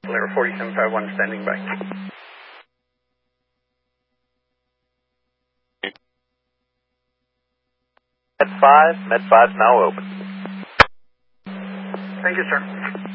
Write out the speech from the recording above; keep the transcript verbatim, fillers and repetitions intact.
Lever forty-seven five one standing by. Med five, Med five's now open. Thank you, sir.